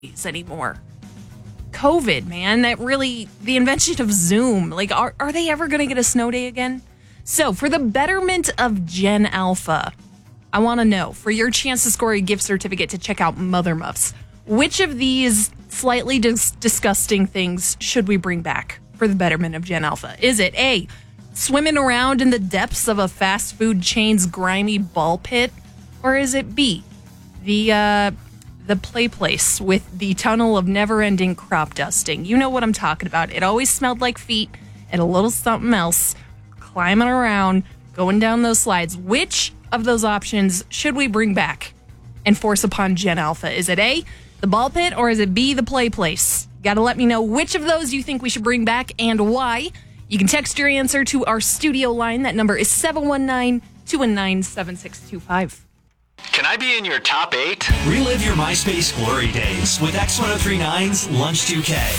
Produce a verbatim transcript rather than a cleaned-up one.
anymore. COVID, man, that really, the invention of Zoom, like, are, are they ever going to get a snow day again? So, for the betterment of Gen Alpha, I want to know, for your chance to score a gift certificate to check out Mother Muffs, which of these slightly dis- disgusting things should we bring back for the betterment of Gen Alpha? Is it A, swimming around in the depths of a fast food chain's grimy ball pit? Or is it B, the, uh... the play place with the tunnel of never-ending crop dusting? You know what I'm talking about. It always smelled like feet and a little something else, climbing around, going down those slides. Which of those options should we bring back and force upon Gen Alpha? Is it A, the ball pit, or is it B, the play place? Got to let me know which of those you think we should bring back and why. You can text your answer to our studio line. That number is seven one nine, two one nine, seven six two five. Can I be in your top eight? Relive your MySpace glory days with X ten thirty-nine's Lunch two K.